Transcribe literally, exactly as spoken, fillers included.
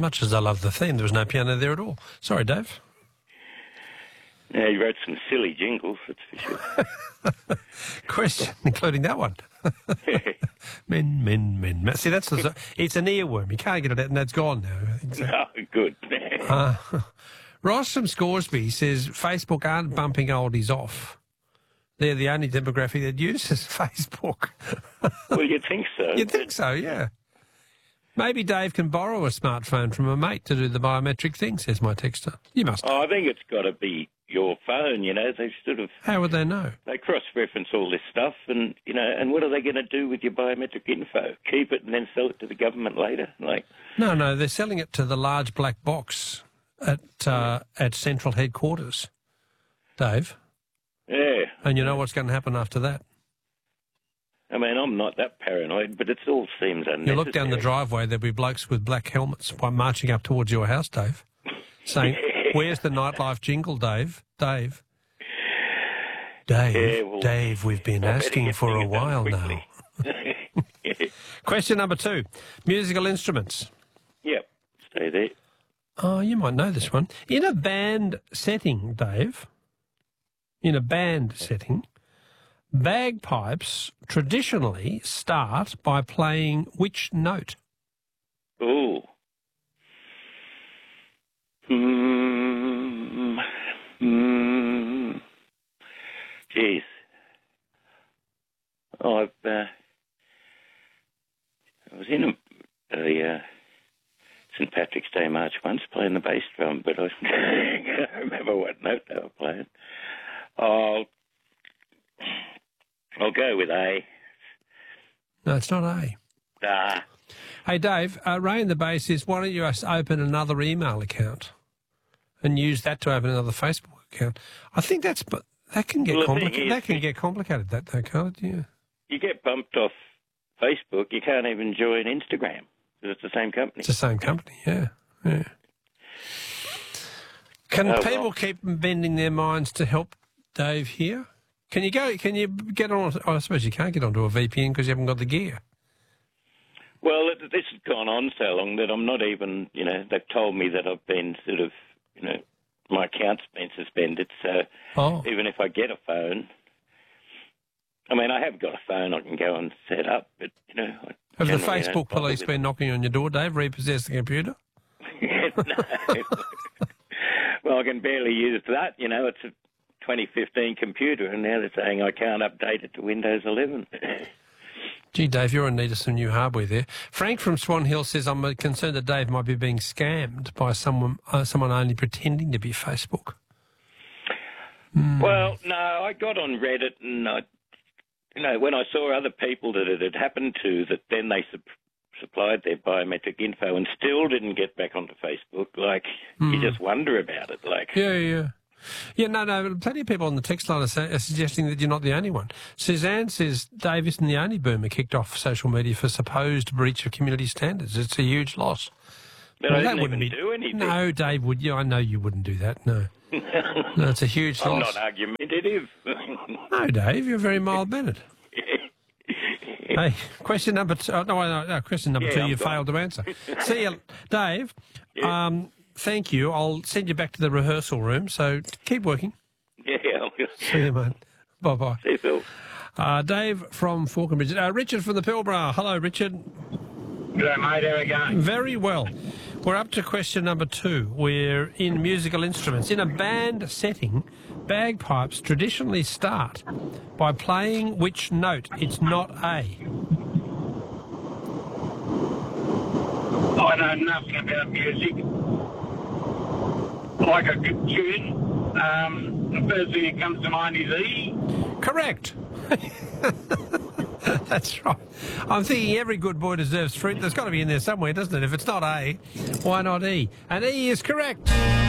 much as I love the theme, there was no piano there at all. Sorry, Dave. Yeah, you wrote some silly jingles, that's for sure. Question, including that one. men, men, men. See, that's the, it's an earworm. You can't get it out, and that's gone now. I think so. Oh, good. uh, Ross from Scoresby says Facebook aren't bumping oldies off. They're the only demographic that uses Facebook. Well, you'd think so. You'd think so, yeah. Maybe Dave can borrow a smartphone from a mate to do the biometric thing, says my texter. You must. Oh, I think it's got to be your phone, you know. They sort of... How would they know? They cross-reference all this stuff, and, you know, and what are they going to do with your biometric info? Keep it and then sell it to the government later? Like, No, no, they're selling it to the large black box at uh, at central headquarters, Dave. Yeah. And you know what's going to happen after that? I mean, I'm not that paranoid, but it all seems unnecessary. You look down the driveway, there'll be blokes with black helmets marching up towards your house, Dave, saying, where's the nightlife jingle, Dave? Dave? Dave, Yeah, well, Dave, we've been asking for a while now. Question number two, musical instruments. Yep, stay there. Oh, you might know this one. In a band setting, Dave, in a band setting, bagpipes traditionally start by playing which note? Ooh. Hmm. Hmm. Jeez. Oh, I've, uh, I was in a, a uh, Saint Patrick's Day March once playing the bass drum, but I can't remember what note they were playing. I'll, I'll go with A. No, it's not A. Ah. Hey, Dave, uh, Ray in the Bass is, why don't you us open another email account and use that to open another Facebook account? I think that's, but that can get Well, the thing complicated. is- That can get complicated, that though, can't it? Yeah. You get bumped off Facebook, you can't even join Instagram because it's the same company. It's the same company, yeah. yeah. Can Oh, people well. keep bending their minds to help Dave here? Can you go? Can you get on? Oh, I suppose you can't get onto a V P N because you haven't got the gear. Well, it, this has gone on so long that I'm not even, you know, they've told me that I've been sort of, you know, my account's been suspended. So Oh. even if I get a phone, I mean, I have got a phone I can go and set up, but, you know. I Have the generally don't Facebook bother police with been knocking on your door, Dave, repossess the computer? it. No. Well, I can barely use that, you know. It's a twenty fifteen computer, and now they're saying I can't update it to Windows eleven. Gee, Dave, you're in need of some new hardware there. Frank from Swan Hill says, I'm concerned that Dave might be being scammed by someone uh, someone only pretending to be Facebook. Mm. Well, no, I got on Reddit, and I, you know, when I saw other people that it had happened to, that then they sup- supplied their biometric info and still didn't get back onto Facebook, like, mm. you just wonder about it, like. Yeah, yeah. Yeah, no, no, plenty of people on the text line are, say, are suggesting that you're not the only one. Suzanne says Dave isn't the only boomer kicked off social media for supposed breach of community standards. It's a huge loss. But well, I that didn't wouldn't even be, do anything. No, Dave, would you? I know you wouldn't do that, no. No, it's a huge I'm loss. not argumentative. No, Dave, you're very mild-mannered. Hey, question number two. Oh, no, no, no, question number Yeah, two I'm you gone. failed to answer. See you, Dave. Yeah. Um, thank you. I'll send you back to the rehearsal room, so keep working. Yeah. See you, mate. Bye-bye. See you, Phil. Uh, Dave from Falconbridge. Uh, Richard from the Pilbara. Hello, Richard. G'day, mate. How are we going? Very well. We're up to question number two. We're in musical instruments. In a band setting, bagpipes traditionally start by playing which note? It's not A. I know nothing about music. Like a good tune, um, the first thing that comes to mind is E. Correct. That's right. I'm thinking every good boy deserves fruit. There's got to be in there somewhere, doesn't it? If it's not A, why not E? And E is correct.